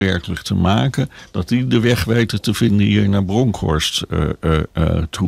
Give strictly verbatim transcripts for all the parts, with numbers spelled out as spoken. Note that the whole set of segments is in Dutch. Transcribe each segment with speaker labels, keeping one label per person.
Speaker 1: werkelijk te maken, dat die de weg weten te vinden hier naar Bronkhorst uh, uh, uh, toe.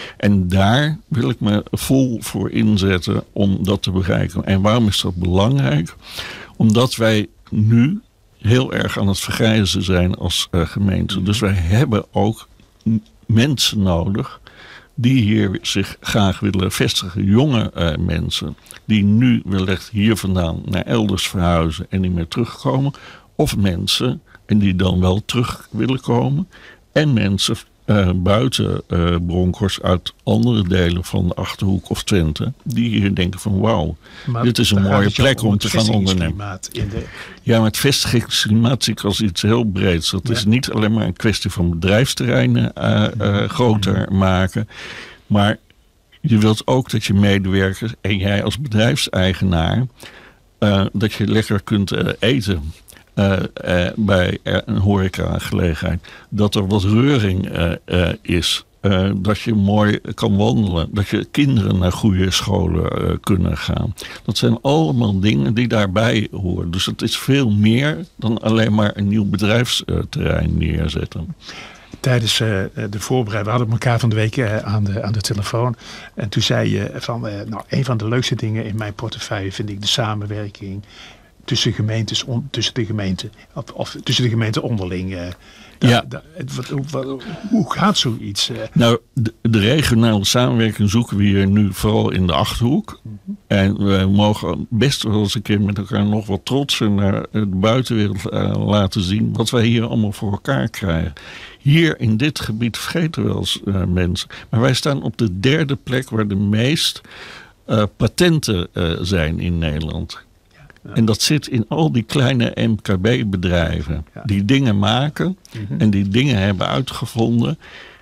Speaker 1: En daar wil ik me vol voor inzetten om dat te bereiken. En waarom is dat belangrijk? Omdat wij nu heel erg aan het vergrijzen zijn als uh, gemeente. Dus wij hebben ook m- mensen nodig die hier zich graag willen vestigen. Jonge uh, mensen die nu wellicht hier vandaan naar elders verhuizen en niet meer terugkomen. Of mensen, en die dan wel terug willen komen. En mensen uh, buiten uh, Bronkhorst uit andere delen van de Achterhoek of Twente. Die hier denken van wauw, dit is een mooie plek om, om te gaan ondernemen. In de... Ja, maar het vestigingsklimaat zie ik als iets heel breeds. Dat ja. is niet alleen maar een kwestie van bedrijfsterreinen uh, uh, groter maken. Maar je wilt ook dat je medewerkers en jij als bedrijfseigenaar Uh, dat je lekker kunt uh, eten uh, uh, bij uh, een horecagelegenheid. Dat er wat reuring uh, uh, is. Uh, dat je mooi kan wandelen. Dat je kinderen naar goede scholen uh, kunnen gaan. Dat zijn allemaal dingen die daarbij horen. Dus het is veel meer dan alleen maar een nieuw bedrijfsterrein neerzetten.
Speaker 2: Tijdens uh, de voorbereiding, we hadden elkaar van de week uh, aan, de, aan de telefoon. En toen zei je van, uh, nou, een van de leukste dingen in mijn portefeuille vind ik de samenwerking tussen gemeentes, on, tussen de gemeenten, of, of tussen de gemeenten onderling. Uh, da, ja. Da, wat, wat, hoe gaat zoiets? Uh?
Speaker 1: Nou, de, de regionale samenwerking zoeken we hier nu vooral in de Achterhoek. Mm-hmm. En we mogen best wel eens een keer met elkaar nog wat trotser naar de buitenwereld uh, laten zien wat wij hier allemaal voor elkaar krijgen. Hier in dit gebied vergeten we wel eens uh, mensen. Maar wij staan op de derde plek waar de meest uh, patenten uh, zijn in Nederland. Ja, ja. En dat zit in al die kleine M K B-bedrijven. Ja. Die dingen maken mm-hmm. en die dingen hebben uitgevonden.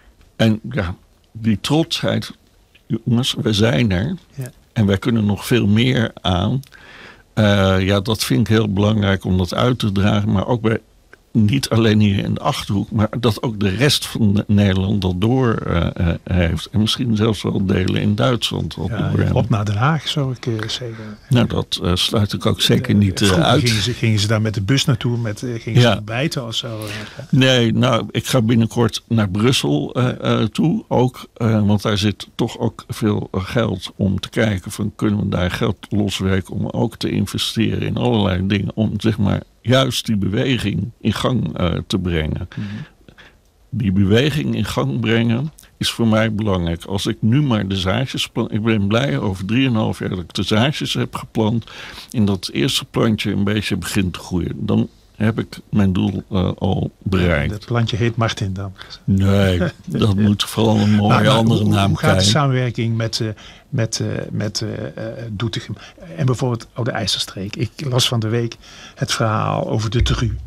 Speaker 1: En ja, die trotsheid, jongens, we zijn er. Ja. En wij kunnen nog veel meer aan. Uh, ja, dat vind ik heel belangrijk om dat uit te dragen. Maar ook bij... Niet alleen hier in de Achterhoek, maar dat ook de rest van Nederland dat door uh, uh, heeft. En misschien zelfs wel delen in Duitsland.
Speaker 2: Ja, op naar Den Haag, zou ik uh, zeggen.
Speaker 1: Nou, dat uh, sluit ik ook zeker niet uh, uit.
Speaker 2: Gingen ze, gingen ze daar met de bus naartoe? Met, uh, gingen ja. ze ontbijten of zo?
Speaker 1: Nee, nou, ik ga binnenkort naar Brussel uh, uh, toe ook. Uh, want daar zit toch ook veel geld om te kijken van kunnen we daar geld loswerken om ook te investeren in allerlei dingen. Om zeg maar juist die beweging in gang uh, te brengen. Mm-hmm. Die beweging in gang brengen is voor mij belangrijk. Als ik nu maar de zaadjes plant... Ik ben blij over drieënhalf jaar dat ik de zaadjes heb geplant. En dat het eerste plantje een beetje begint te groeien. Dan heb ik mijn doel uh, al bereikt.
Speaker 2: Dat plantje heet Martin dan?
Speaker 1: Nee, dat moet vooral een mooie nou, andere
Speaker 2: hoe,
Speaker 1: naam
Speaker 2: hoe
Speaker 1: krijgen.
Speaker 2: Hoe gaat de samenwerking met, uh, met, uh, met uh, Doetinchem en bijvoorbeeld Oude IJsselstreek? Ik las van de week het verhaal over de Dru.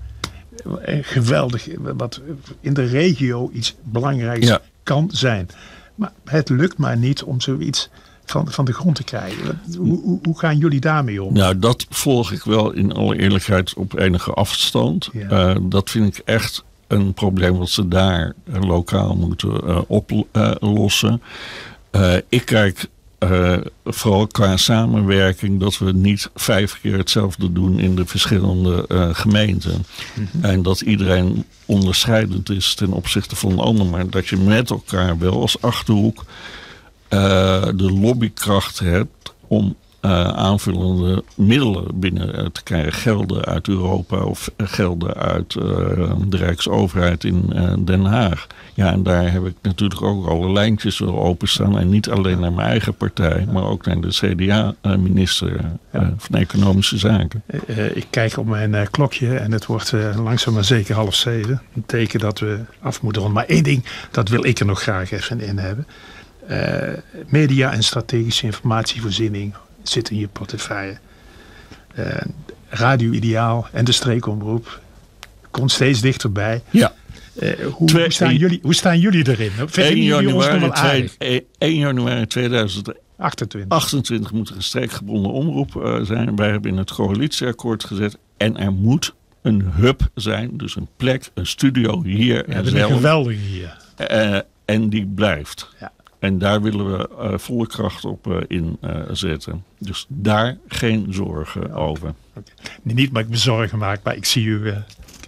Speaker 2: Geweldig, wat in de regio iets belangrijks ja. kan zijn. Maar het lukt maar niet om zoiets van, van de grond te krijgen. Hoe, hoe, hoe gaan jullie daarmee om?
Speaker 1: Nou, dat volg ik wel in alle eerlijkheid op enige afstand. Ja. Uh, dat vind ik echt een probleem wat ze daar uh, lokaal moeten uh, oplossen. Uh, ik kijk uh, vooral qua samenwerking dat we niet vijf keer hetzelfde doen in de verschillende uh, gemeenten. Mm-hmm. En dat iedereen onderscheidend is ten opzichte van de ander. Maar dat je met elkaar wel als Achterhoek Uh, de lobbykracht hebt om uh, aanvullende middelen binnen uh, te krijgen. Gelden uit Europa of uh, gelden uit uh, de Rijksoverheid in uh, Den Haag. Ja, en daar heb ik natuurlijk ook alle lijntjes wel openstaan. En niet alleen naar mijn eigen partij, maar ook naar de C D A-minister uh, ja. van Economische Zaken.
Speaker 2: Uh, ik kijk op mijn uh, klokje en het wordt uh, langzaam maar zeker half zeven. Een teken dat we af moeten ronden. Maar één ding, dat wil ik er nog graag even in hebben. Uh, media en strategische informatievoorziening zitten in je portefeuille. Uh, Radio Ideaal en de streekomroep komt steeds dichterbij. Ja. Uh, hoe, Twee, hoe, staan jullie, hoe staan jullie erin?
Speaker 1: één januari, één januari tweeduizend
Speaker 2: achtentwintig.
Speaker 1: achtentwintig moet er een streekgebonden omroep uh, zijn. Wij hebben in het coalitieakkoord gezet. En er moet een hub zijn. Dus een plek, een studio hier.
Speaker 2: Ja, dat is een geweldige hier.
Speaker 1: Uh, en die blijft.
Speaker 2: Ja.
Speaker 1: En daar willen we uh, volle kracht op uh, inzetten. Uh, dus daar geen zorgen okay. over.
Speaker 2: Okay. Niet dat ik me zorgen maak, maar ik zie u uh,